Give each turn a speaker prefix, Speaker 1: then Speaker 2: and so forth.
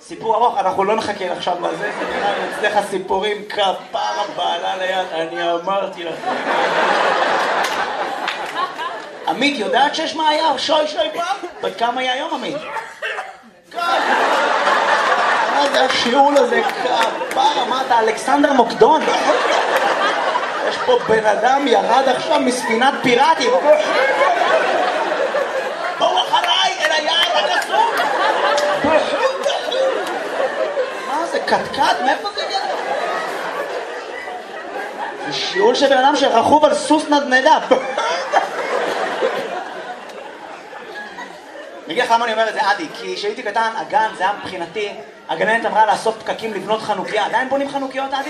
Speaker 1: סיפור ארוך, אנחנו לא נחכה עכשיו לזה, זה נראה לי אצלך סיפורים כפרה בעלה ליד, אני אמרתי לך. עמית, יודעת שיש מעיה? שוי פעם? בת כמה היה היום, עמית? מה זה השיעול הזה? כפרה, מה אתה, אלכסנדר מוקדון? יש פה בן אדם ירד עכשיו מספינת פיראטים. בואו אחריי אל היער הגסות. מה זה, קטקט? מאיפה זה הגיע? זה שיעול של בן אדם שרכוב על סוס נדנדה. אני אגיד לך למה אני אומר את זה, עדי, כי כשהייתי קטן, הגן, זה היה מבחינתי, הגננת אמרה לאסוף פקקים לבנות חנוכיה. עדיין בונים חנוכיות, עדי?